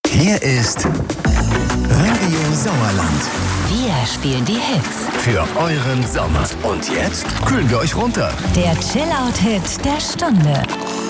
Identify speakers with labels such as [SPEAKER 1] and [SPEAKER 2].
[SPEAKER 1] Hier ist Radio Sauerland.
[SPEAKER 2] Wir spielen die Hits
[SPEAKER 1] für euren Sommer. Und jetzt kühlen wir euch runter.
[SPEAKER 2] Der Chill-Out-Hit der Stunde.